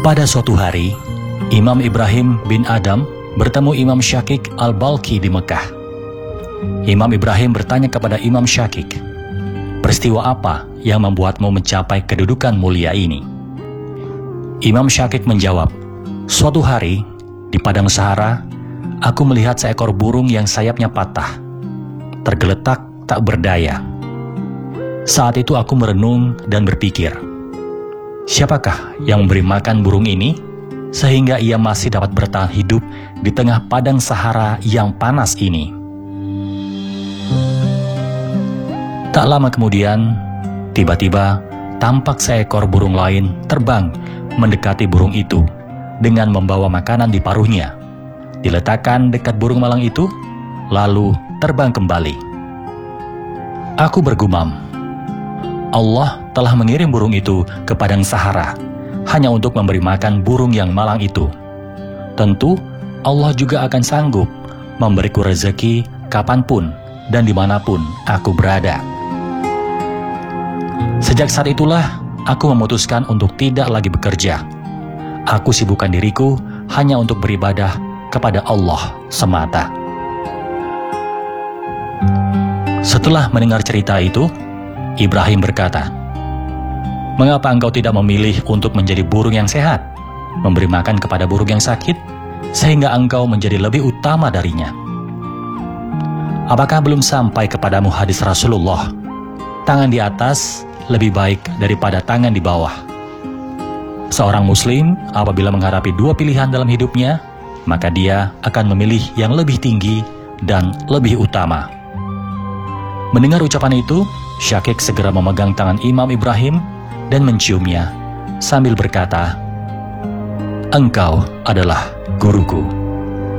Pada suatu hari, Imam Ibrahim bin Adam bertemu Imam Syakik al-Balkhi di Mekah. Imam Ibrahim bertanya kepada Imam Syakik, "Peristiwa apa yang membuatmu mencapai kedudukan mulia ini?" Imam Syakik menjawab, "Suatu hari, di padang Sahara, aku melihat seekor burung yang sayapnya patah, tergeletak tak berdaya. Saat itu aku merenung dan berpikir, siapakah yang memberi makan burung ini sehingga ia masih dapat bertahan hidup di tengah padang Sahara yang panas ini?" Tak lama kemudian, tiba-tiba tampak seekor burung lain terbang mendekati burung itu dengan membawa makanan di paruhnya. Diletakkan dekat burung malang itu, lalu terbang kembali. Aku bergumam, Allah telah mengirim burung itu ke padang Sahara hanya untuk memberi makan burung yang malang itu. Tentu Allah juga akan sanggup memberiku rezeki kapanpun dan dimanapun aku berada. Sejak saat itulah aku memutuskan untuk tidak lagi bekerja. Aku sibukkan diriku hanya untuk beribadah kepada Allah semata. Setelah mendengar cerita itu, Ibrahim berkata, "Mengapa engkau tidak memilih untuk menjadi burung yang sehat, memberi makan kepada burung yang sakit, sehingga engkau menjadi lebih utama darinya? Apakah belum sampai kepadamu hadis Rasulullah, tangan di atas lebih baik daripada tangan di bawah? Seorang muslim apabila menghadapi dua pilihan dalam hidupnya, maka dia akan memilih yang lebih tinggi dan lebih utama." Mendengar ucapan itu, Syakik segera memegang tangan Imam Ibrahim dan menciumnya sambil berkata, "Engkau adalah guruku."